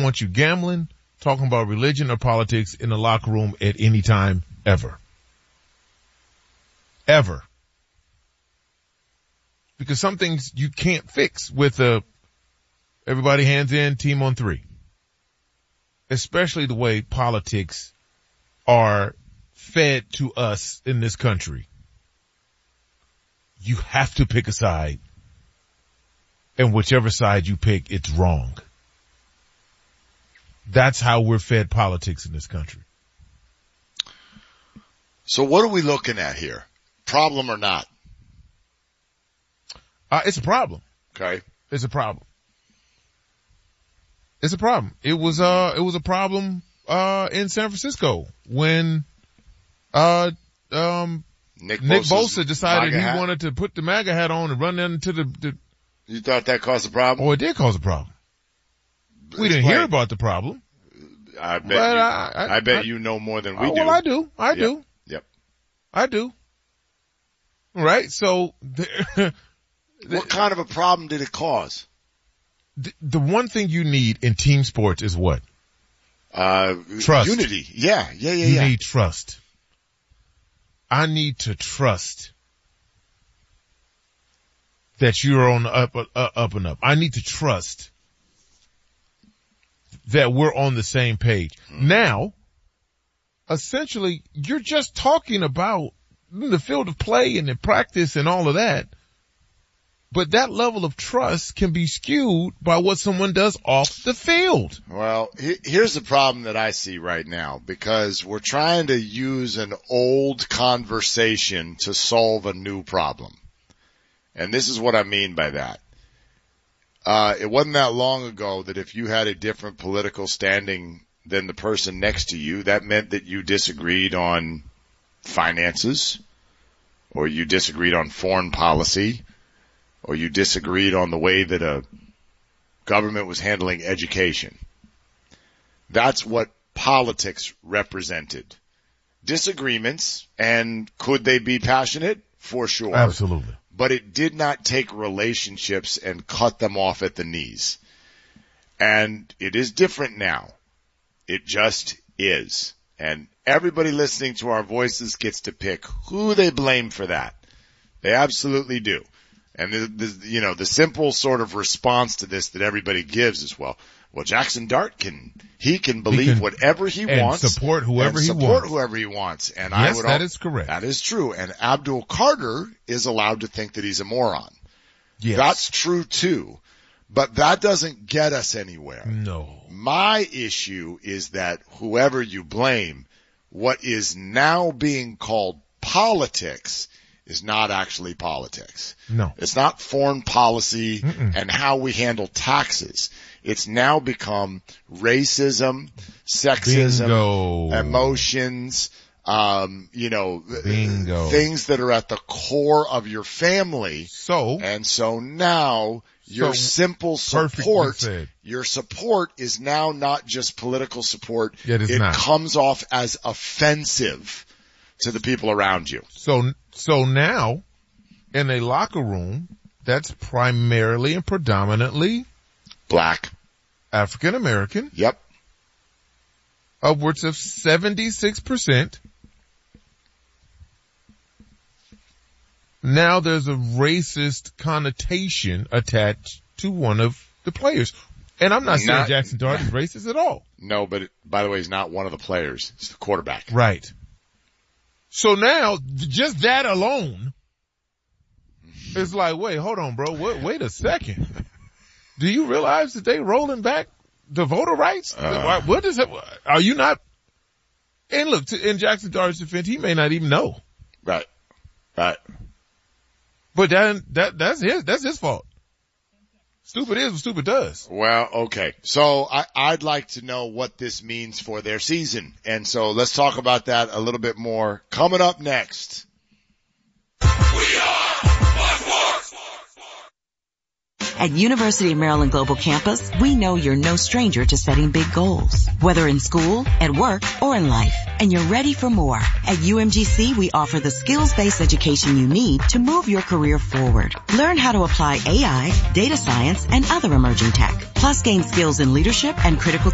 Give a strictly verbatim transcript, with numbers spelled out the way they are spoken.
want you gambling, talking about religion or politics in the locker room at any time, ever. Ever. Because some things you can't fix with a everybody hands in, team on three. Especially the way politics are fed to us in this country. You have to pick a side. And whichever side you pick, it's wrong. That's how we're fed politics in this country. So what are we looking at here? Problem or not? Uh, it's a problem. Okay. It's a problem. It's a problem. It was, uh, it was a problem, uh, in San Francisco when, uh, um, Nick, Nick Bosa's Bosa decided MAGA he hat? wanted to put the MAGA hat on and run into the, the, You thought that caused a problem? oh, it did cause a problem. We didn't hear about the problem. I bet But you, I- I- I bet I- you know more than we Oh, do. well, I do. I Yep. do. Yep. I do. Right? So, the, What kind of a problem did it cause? the, the one thing you need in team sports is what? Uh, Trust. Unity. Yeah, yeah, yeah, You yeah. need trust. I need to trust that you're on the up, uh, up and up. I need to trust that we're on the same page. Hmm. Now, essentially, you're just talking about the field of play and the practice and all of that. But that level of trust can be skewed by what someone does off the field. Well, he- here's the problem that I see right now, because we're trying to use an old conversation to solve a new problem. And this is what I mean by that. Uh, it wasn't that long ago that if you had a different political standing than the person next to you, that meant that you disagreed on finances, or you disagreed on foreign policy, or you disagreed on the way that a government was handling education. That's what politics represented. Disagreements, and could they be passionate? For sure. Absolutely. But it did not take relationships and cut them off at the knees. And it is different now. It just is. And everybody listening to our voices gets to pick who they blame for that. They absolutely do. And the, the, you know, the simple sort of response to this that everybody gives is, well, well, Jackson Dart can, he can believe He can- whatever he and wants. support whoever and he support wants. whoever he wants. And I Yes, would that al- is correct. That is true. And Abdul Carter is allowed to think that he's a moron. Yes. That's true too. But that doesn't get us anywhere. No. My issue is that whoever you blame, what is now being called politics is not actually politics. No. It's not foreign policy Mm-mm. and how we handle taxes. It's now become racism, sexism, Bingo. emotions, um, you know, Bingo. things that are at the core of your family. So, And so now your So, simple perfectly support, said. your support is now not just political support. It is not. comes off as offensive to the people around you. so, so now in a locker room that's primarily and predominantly Black. African American, Yep. upwards of seventy-six percent. Now there's a racist connotation attached to one of the players. And I'm not saying Not- Jackson Dart is racist at all. No, but it, by the way, he's not one of the players. It's the quarterback. Right. So now, just that alone is like, wait, hold on, bro. Wait, wait a second. Do you realize that they rolling back the voter rights? Uh. what is it? Are you not? And look, to, in Jackson Dart's defense, he may not even know. Right. Right. But that, that, that's his, that's his fault. Stupid is what stupid does. Well, okay. So I, I'd like to know what this means for their season. And so let's talk about that a little bit more coming up next. We are Fox Sports. At University of Maryland Global Campus, we know you're no stranger to setting big goals, whether in school, at work, or in life. And you're ready for more. At U M G C, we offer the skills-based education you need to move your career forward. Learn how to apply A I, data science, and other emerging tech. Plus gain skills in leadership and critical